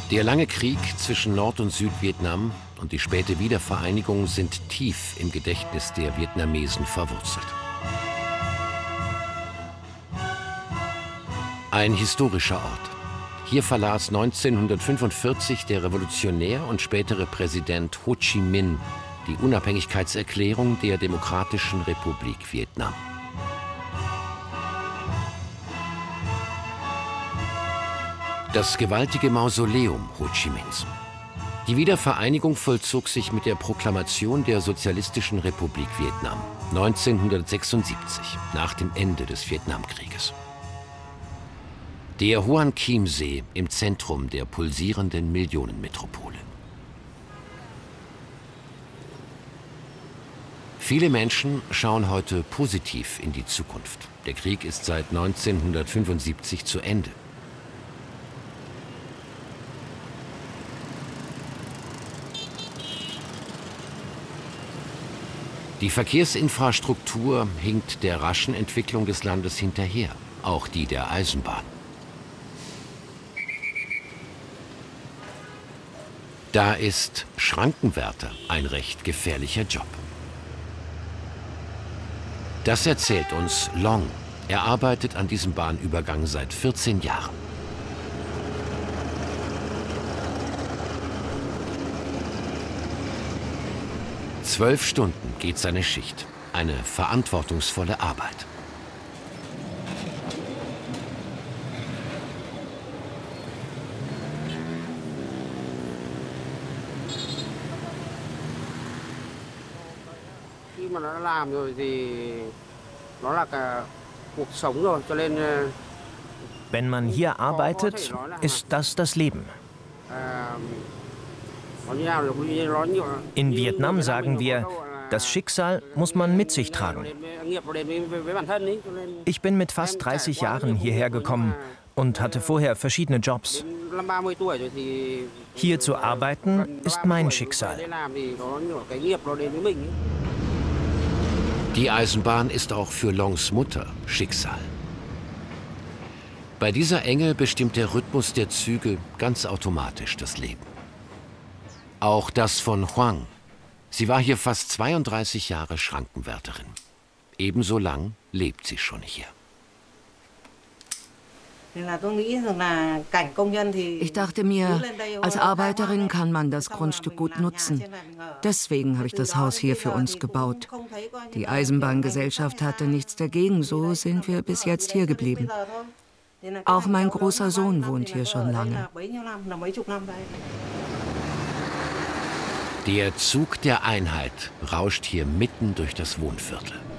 Der lange Krieg zwischen Nord- und Südvietnam und die späte Wiedervereinigung sind tief im Gedächtnis der Vietnamesen verwurzelt. Ein historischer Ort. Hier verlas 1945 der Revolutionär und spätere Präsident Ho Chi Minh die Unabhängigkeitserklärung der Demokratischen Republik Vietnam. Das gewaltige Mausoleum Ho Chi Minhs. Die Wiedervereinigung vollzog sich mit der Proklamation der Sozialistischen Republik Vietnam 1976, nach dem Ende des Vietnamkrieges. Der Hoan Kiem See im Zentrum der pulsierenden Millionenmetropole. Viele Menschen schauen heute positiv in die Zukunft. Der Krieg ist seit 1975 zu Ende. Die Verkehrsinfrastruktur hinkt der raschen Entwicklung des Landes hinterher, auch die der Eisenbahn. Da ist Schrankenwärter ein recht gefährlicher Job. Das erzählt uns Long. Er arbeitet an diesem Bahnübergang seit 14 Jahren. Zwölf Stunden geht seine Schicht. Eine verantwortungsvolle Arbeit. Wenn man hier arbeitet, ist das das Leben. In Vietnam sagen wir, das Schicksal muss man mit sich tragen. Ich bin mit fast 30 Jahren hierher gekommen und hatte vorher verschiedene Jobs. Hier zu arbeiten ist mein Schicksal. Die Eisenbahn ist auch für Longs Mutter Schicksal. Bei dieser Enge bestimmt der Rhythmus der Züge ganz automatisch das Leben. Auch das von Huang. Sie war hier fast 32 Jahre Schrankenwärterin. Ebenso lang lebt sie schon hier. Ich dachte mir, als Arbeiterin kann man das Grundstück gut nutzen. Deswegen habe ich das Haus hier für uns gebaut. Die Eisenbahngesellschaft hatte nichts dagegen, so sind wir bis jetzt hier geblieben. Auch mein großer Sohn wohnt hier schon lange. Der Zug der Einheit rauscht hier mitten durch das Wohnviertel.